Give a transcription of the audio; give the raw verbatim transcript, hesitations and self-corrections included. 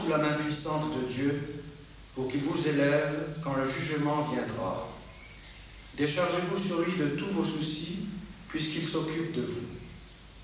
sous la main puissante de Dieu pour qu'il vous élève quand le jugement viendra. Déchargez-vous sur lui de tous vos soucis, puisqu'il s'occupe de vous.